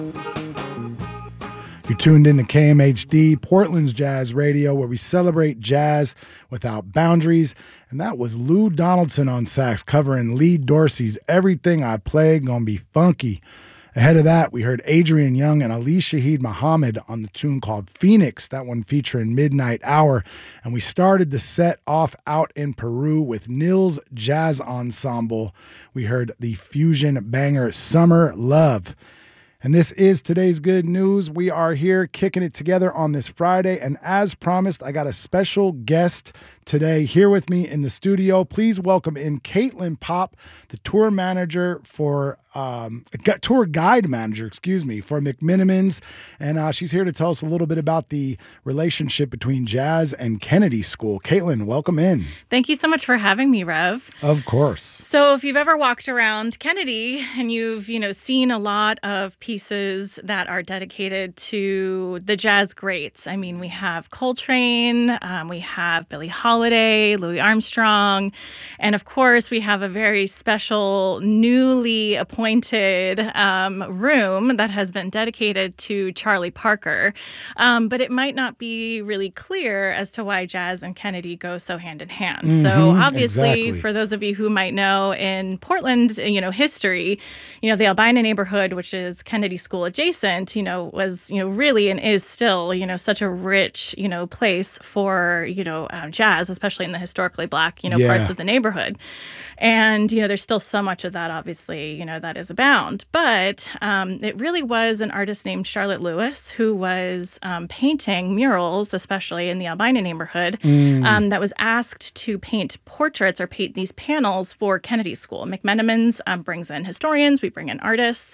You tuned into KMHD, Portland's Jazz Radio, where we celebrate jazz without boundaries. And that was Lou Donaldson on sax covering Lee Dorsey's Everything I Play Gonna Be Funky. Ahead of that, we heard Adrian Young and Ali Shaheed Muhammad on the tune called Phoenix, that one featuring Midnight Hour. And we started the set off out in Peru with Nils Jazz Ensemble. We heard the fusion banger Summer Love. And this is today's good news. We are here kicking it together on this Friday. And as promised, I got a special guest today here with me in the studio. Please welcome in Caitlin Popp, the tour guide manager for McMenamins. And she's here to tell us a little bit about the relationship between jazz and Kennedy School. Caitlin, welcome in. Thank you so much for having me, Rev. Of course. So if you've ever walked around Kennedy and you've, seen a lot of pieces that are dedicated to the jazz greats. I mean, we have Coltrane, we have Billie Holiday, Louis Armstrong, and of course we have a very special newly appointed room that has been dedicated to Charlie Parker. But it might not be really clear as to why jazz and Kennedy go so hand in hand. So obviously, for those of you who might know, in Portland, history, the Albina neighborhood, which is Kennedy School adjacent, was, really and is still, such a rich, place for, jazz, especially in the historically black, parts of the neighborhood. And, there's still so much of that, obviously, that is abound. But it really was an artist named Charlotte Lewis who was painting murals, especially in the Albina neighborhood, that was asked to paint portraits or paint these panels for Kennedy School. McMenamins brings in historians, we bring in artists,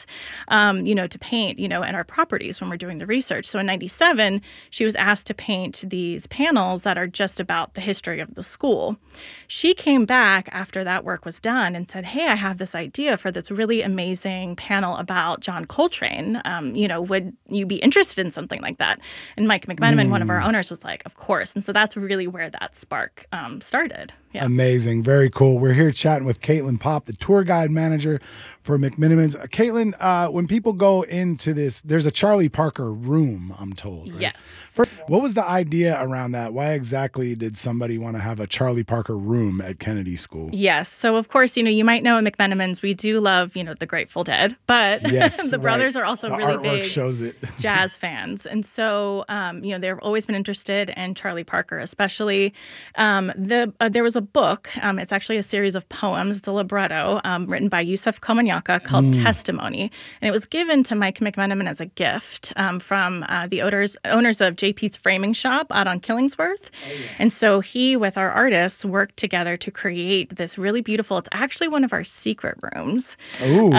to paint, in our properties when we're doing the research. So in 97, she was asked to paint these panels that are just about the history of the school. She came back after that work was done and said, hey, I have this idea for this really amazing panel about John Coltrane. Would you be interested in something like that? And Mike McMenamin, one of our owners, was like, of course. And so that's really where that spark started. Yeah. Amazing. Very cool. We're here chatting with Caitlin Popp, the tour guide manager for McMenamins. Caitlin, when people go into this, there's a Charlie Parker room, I'm told. Right? Yes. What was the idea around that? Why exactly did somebody want to have a Charlie Parker room at Kennedy School? Yes. So, of course, you might know at McMenamins, we do love, the Grateful Dead, but yes, the brothers are also the really artwork big shows it. jazz fans. And so, they've always been interested in Charlie Parker, especially. There was a book. It's actually a series of poems. It's a libretto written by Yusef Komanyaka called Testimony. And it was given to Mike McMenamin as a gift from the owners of JP's Framing Shop out on Killingsworth. Oh, yeah. And so he, with our artists, worked together to create this really beautiful, it's actually one of our secret rooms. Ooh.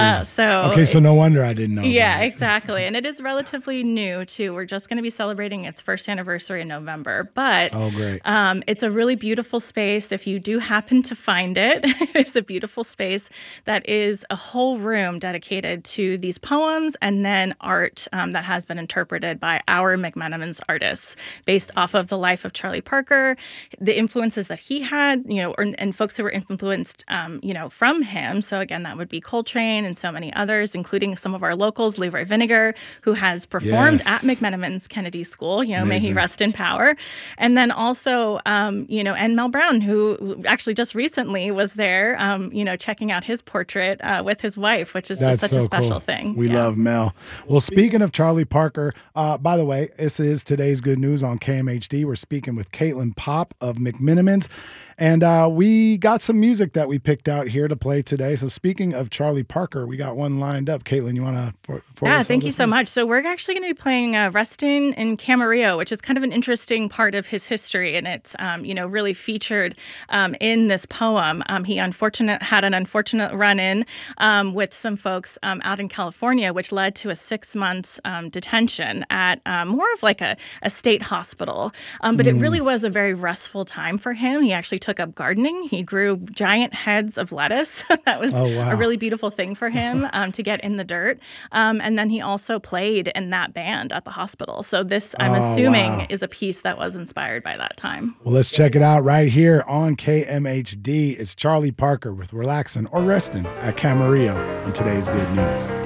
So no wonder I didn't know. Yeah, exactly. And it is relatively new, too. We're just going to be celebrating its first anniversary in November. But great. It's a really beautiful space. If you do happen to find it, it's a beautiful space that is a whole room dedicated to these poems and then art that has been interpreted by our McMenamins artists based off of the life of Charlie Parker, the influences that he had, and folks who were influenced, from him. So again, that would be Coltrane and so many others, including some of our locals, Leroy Vinegar, who has performed at McMenamins Kennedy School, may he rest in power. And then also, and Mel Brown, who actually just recently was there, checking out his portrait with his wife, which is just such a special thing. We love Mel. Well, speaking of Charlie Parker, by the way, this is today's good news on KMHD. We're speaking with Caitlin Popp of McMenamins. And we got some music that we picked out here to play today. So speaking of Charlie Parker, we got one lined up. Caitlin, you want to? Yeah, thank you so much. So we're actually going to be playing Resting in Camarillo, which is kind of an interesting part of his history. And it's, really featured in this poem. He had an unfortunate run-in with some folks out in California, which led to a 6-month detention at more of like a state hospital. But it really was a very restful time for him. He actually took up gardening. He grew giant heads of lettuce. That was a really beautiful thing for him to get in the dirt. And then he also played in that band at the hospital. So this, I'm assuming, is a piece that was inspired by that time. Well, let's check it out right here on KMHD. It's Charlie Parker with Relaxing or Resting at Camarillo on today's Good News.